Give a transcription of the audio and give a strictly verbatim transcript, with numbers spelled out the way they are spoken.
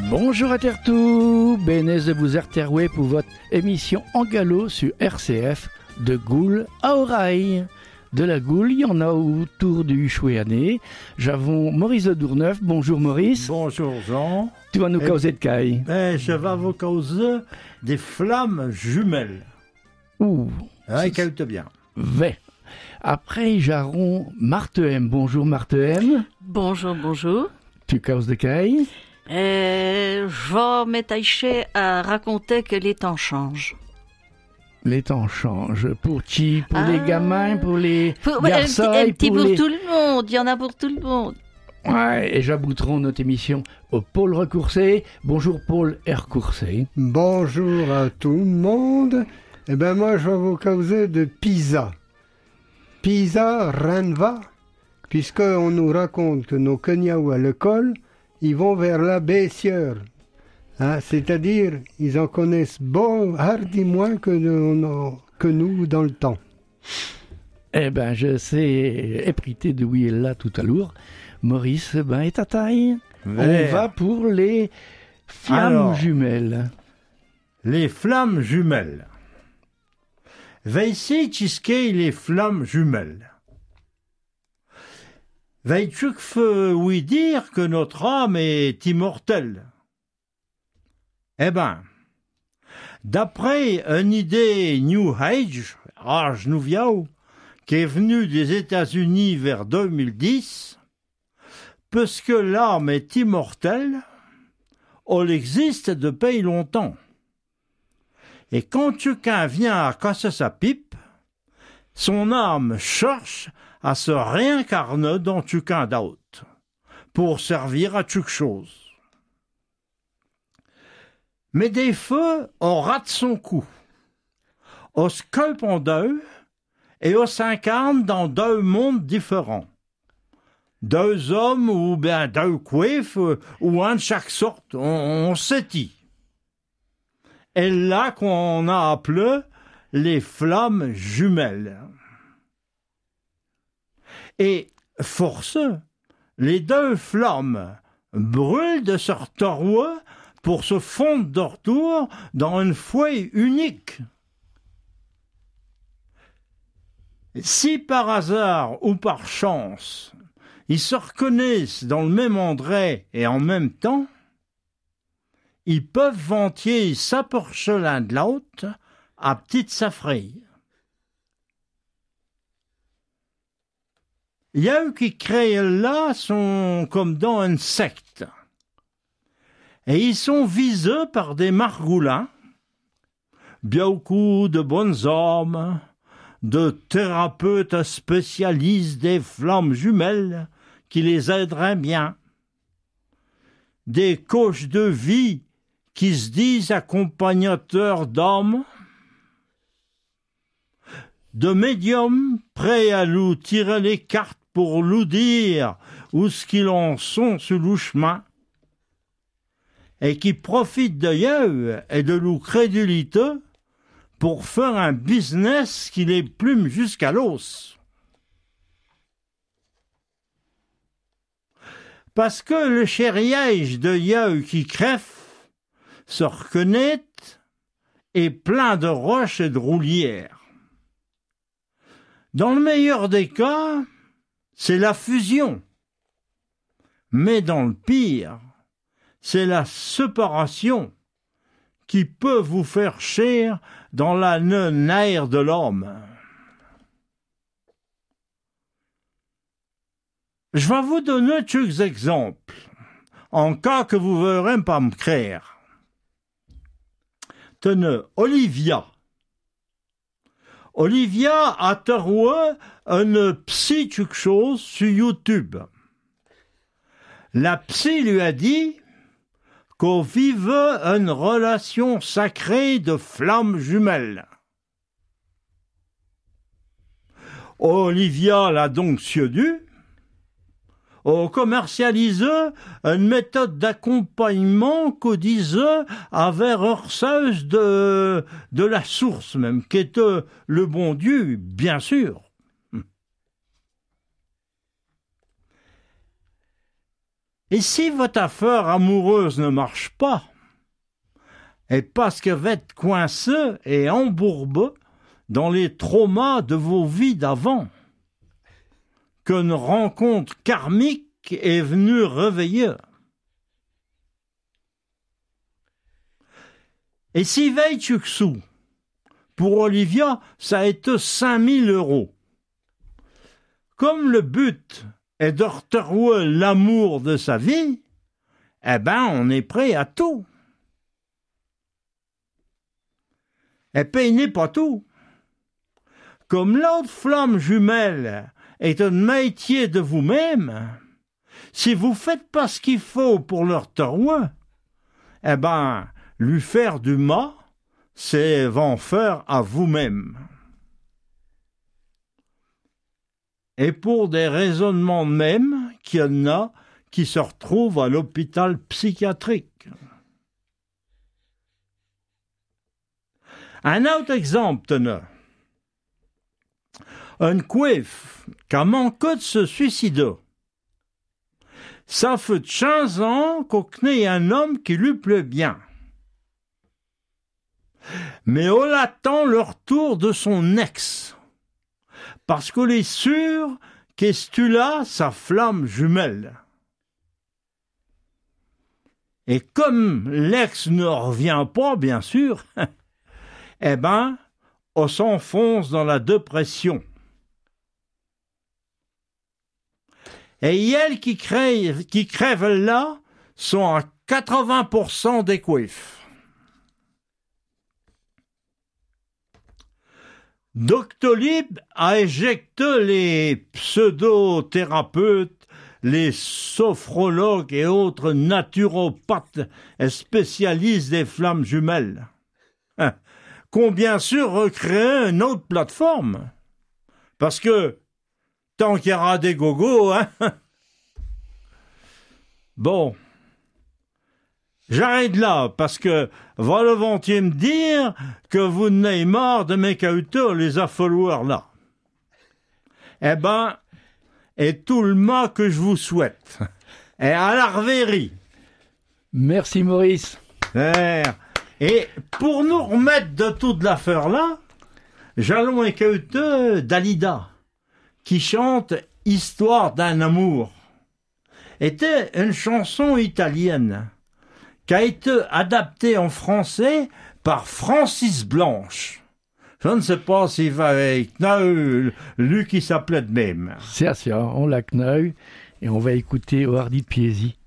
Bonjour à Tertou, bénez de vous retrouver pour votre émission en galop sur R C F de Goule à Oreille. De la Goule, il y en a autour du Chouéané. J'avons Maurice de Dourneuf. Bonjour Maurice. Bonjour Jean. Tu vas nous Et, causer de caille. Ben, je vais vous causer des flammes jumelles. Ouh. Hein, écoute bien. V. Après, j'aurons Marthe M. Bonjour Marthe M. Bonjour, bonjour. Tu causes de caille. Euh, je vais m'attacher à raconter que les temps changent. Les temps changent. Pour qui? Pour Ah. les gamins, pour les Pour, un garçons, petit, un petit pour, pour les... tout le monde, il y en a pour tout le monde. Ouais, et j'abouterai notre émission au Paul Recoursé. Bonjour Paul Recoursé. Bonjour à tout le monde. Eh ben moi, je vais vous causer de Pisa. Pisa, rien ne va, puisqu'on nous raconte que nos cognaous à l'école, ils vont vers la baissière. Hein, c'est-à-dire, ils en connaissent bon, hardi moins que nous, que nous dans le temps. Eh ben, je sais éprité de où il est là tout à l'heure. Maurice, ben, et ta taille. Vert. On va pour les flammes Alors. jumelles. Les flammes jumelles. Veillez tisquer les flammes jumelles. Veilles-tu que faut oui dire que notre âme est immortelle? Eh ben, d'après une idée New Age, âge nouveau, qui est venue des États-Unis vers deux mille dix, puisque l'âme est immortelle, elle existe depuis longtemps. Et quand quelqu'un vient à casser sa pipe, son âme cherche à se réincarner dans quelqu'un d'autre, pour servir à quelque chose. Mais des fois, on rate son coup. On se coupe en deux et on s'incarne dans deux mondes différents. Deux hommes ou bien deux coiffes ou un de chaque sorte, on, on s'étit. Et là qu'on a appelé les flammes jumelles. Et force, les deux flammes brûlent de ce retour pour se fondre de retour dans une fouille unique. Si par hasard ou par chance, ils se reconnaissent dans le même endroit et en même temps, ils peuvent vantier s'approcher l'un de l'autre à petite safraille. Il y a eux qui créent là sont comme dans une secte. Et ils sont visés par des margoulins, beaucoup de bonnes âmes, de thérapeutes spécialistes des flammes jumelles qui les aideraient bien, des coachs de vie qui se disent accompagnateurs d'âmes, de médiums prêts à nous tirer les cartes pour nous dire où ce qu'ils en sont sur le chemin, et qui profitent d'ailleurs et de leur crédulité pour faire un business qui les plume jusqu'à l'os. Parce que le chériage de yeux qui crève se reconnaît est plein de roches et de roulières. Dans le meilleur des cas, c'est la fusion. Mais dans le pire, c'est la séparation qui peut vous faire chair dans la nerf de l'homme. Je vais vous donner quelques exemples, en cas que vous ne verrez pas me croire. Tenez, Olivia. Olivia a trouvé une psy quelque chose sur YouTube. La psy lui a dit qu'on vivait une relation sacrée de flammes jumelles. Olivia l'a donc séduit, a commercialisé une méthode d'accompagnement qu'on disait avait reçeuse de, de la source même, qui était le bon Dieu, bien sûr. Et si votre affaire amoureuse ne marche pas, et parce que vous êtes coincé et embourbé dans les traumas de vos vies d'avant, qu'une rencontre karmique est venue réveiller. Et si Veitchuksou, pour Olivia, ça a été cinq mille euros. Comme le but est de retrouver l'amour de sa vie, eh ben, on est prêt à tout. Et puis, il n'est pas tout. Comme l'autre flamme jumelle est un métier de vous-même, si vous faites pas ce qu'il faut pour le retrouver, eh ben, lui faire du mal, c'est en faire à vous-même. Et pour des raisonnements même, qu'il y en a qui se retrouvent à l'hôpital psychiatrique. Un autre exemple, tenez. Un couef qui a manqué de se suicider. Ça fait quinze ans qu'on connaît un homme qui lui plaît bien. Mais on attend le retour de son ex. Parce qu'on est sûr qu'est-ce tu là sa flamme jumelle. Et comme l'ex ne revient pas, bien sûr, eh ben, on s'enfonce dans la dépression. Et elles qui crèvent, qui crèvent là sont à quatre-vingts pour cent des couifs. Doctolib a éjecté les pseudothérapeutes, les sophrologues et autres naturopathes et spécialistes des flammes jumelles, hein, qu'ont bien sûr recréé une autre plateforme. Parce que, tant qu'il y aura des gogos, hein. Bon. J'arrête là, parce que voilà volontiers me dire que vous n'avez marre de mes cahutos, les affoloueurs là. Eh ben, et tout le mal que je vous souhaite. Et à la reverrie. Merci Maurice. Et pour nous remettre de toute l'affaire là, j'allons un cahuteux d'Alida, qui chante Histoire d'un amour. Était une chanson italienne qui a été adaptée en français par Francis Blanche. Je ne sais pas s'il va avec lui qui s'appelait de même. C'est ça, on l'a kneu et on va écouter au Hardy de Piesi.